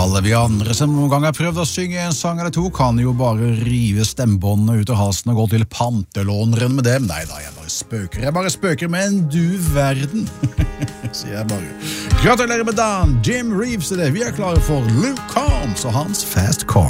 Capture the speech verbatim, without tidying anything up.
Alle vi andre som noen gang har prøvd å synge en sang eller to kan jo bare rive stemmebåndene ut av halsen og gå til pantelåneren med dem. Nei da, jeg bare spøker. Jeg bare spøker med en du verden. Sier jeg bare. Gratulerer med dagen, Jim Reeves er det. Vi er klare for Luke Combs og hans Fast Car.